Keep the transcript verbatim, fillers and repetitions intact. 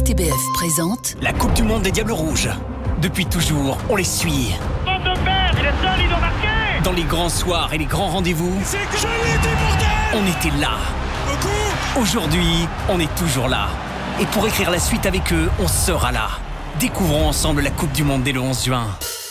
R T B F présente la Coupe du Monde des Diables Rouges. Depuis toujours, on les suit. Faute de père, il est seul, il doit marquer. Dans les grands soirs et les grands rendez-vous, C'est que je l'ai dit, bordel. on était là. Beaucoup. Aujourd'hui, on est toujours là. Et pour écrire la suite avec eux, on sera là. Découvrons ensemble la Coupe du Monde dès le onze juin.